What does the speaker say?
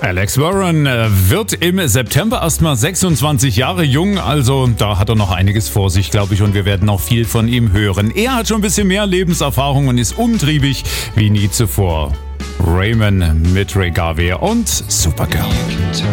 Alex Warren wird im September erstmal 26 Jahre jung, also da hat er noch einiges vor sich, glaube ich, und wir werden noch viel von ihm hören. Er hat schon ein bisschen mehr Lebenserfahrung und ist umtriebig wie nie zuvor. Raymond mit Ray Garvey und Supergirl.